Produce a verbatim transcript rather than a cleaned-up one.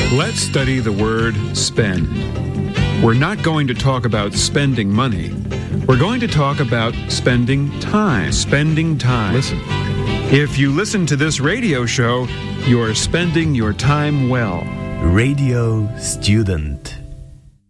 Let's study the word spend. We're not going to talk about spending money. We're going to talk about spending time. Spending time. Listen. If you listen to this radio show, you're spending your time well. Radio Student.